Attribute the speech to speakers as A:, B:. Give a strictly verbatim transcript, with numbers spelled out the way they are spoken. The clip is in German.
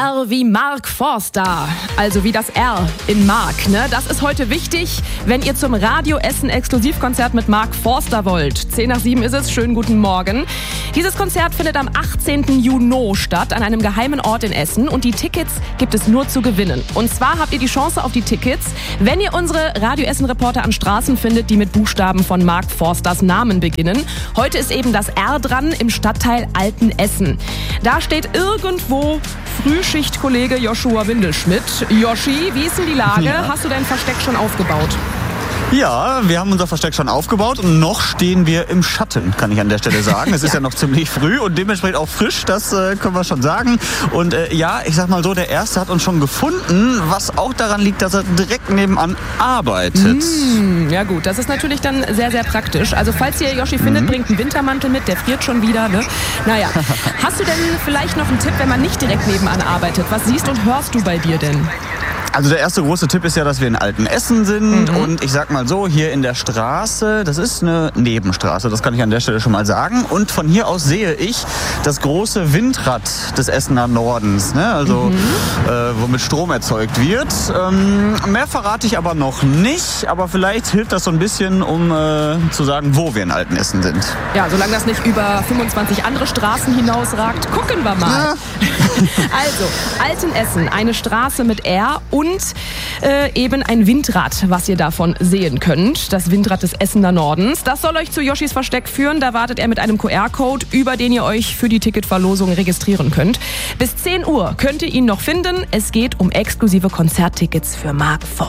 A: R wie Mark Forster, also wie das R in Mark. Ne? Das ist heute wichtig, wenn ihr zum Radio Essen Exklusivkonzert mit Mark Forster wollt. zehn nach sieben ist es, schönen guten Morgen. Dieses Konzert findet am achtzehnten Juni statt, an einem geheimen Ort in Essen. Und die Tickets gibt es nur zu gewinnen. Und zwar habt ihr die Chance auf die Tickets, wenn ihr unsere Radio Essen Reporter an Straßen findet, die mit Buchstaben von Mark Forsters Namen beginnen. Heute ist eben das R dran im Stadtteil Altenessen. Da steht irgendwo Frühschichtkollege Joshua Windelschmidt. Joshi, wie ist denn die Lage?
B: Ja.
A: Hast du dein Versteck schon aufgebaut?
B: Ja, wir haben unser Versteck schon aufgebaut und noch stehen wir im Schatten, kann ich an der Stelle sagen. Es ist ja noch ziemlich früh und dementsprechend auch frisch, das äh, können wir schon sagen. Und äh, ja, ich sag mal so, der Erste hat uns schon gefunden, was auch daran liegt, dass er direkt nebenan arbeitet.
A: Mm, ja gut, das ist natürlich dann sehr, sehr praktisch. Also falls ihr Joshi findet,
B: Mhm.
A: bringt einen Wintermantel mit, der friert schon wieder. Ne? Naja, hast du denn vielleicht noch einen Tipp, wenn man nicht direkt nebenan arbeitet? Was siehst und hörst du bei dir denn?
B: Also der erste große Tipp ist ja, dass wir in Altenessen sind
A: Mhm.
B: und ich sag mal so, hier in der Straße, das ist eine Nebenstraße, das kann ich an der Stelle schon mal sagen. Und von hier aus sehe ich das große Windrad des Essener Nordens, ne? Also
A: Mhm.
B: äh, womit Strom erzeugt wird. Ähm, mehr verrate ich aber noch nicht, aber vielleicht hilft das so ein bisschen, um äh, zu sagen, wo wir in Altenessen sind.
A: Ja, solange das nicht über fünfundzwanzig andere Straßen hinausragt, gucken wir mal.
B: Ja.
A: Also, Altenessen, eine Straße mit R und äh, eben ein Windrad, was ihr davon sehen könnt. Das Windrad des Essener Nordens. Das soll euch zu Joshis Versteck führen. Da wartet er mit einem Q R-Code, über den ihr euch für die Ticketverlosung registrieren könnt. Bis zehn Uhr könnt ihr ihn noch finden. Es geht um exklusive Konzerttickets für Mark Forster.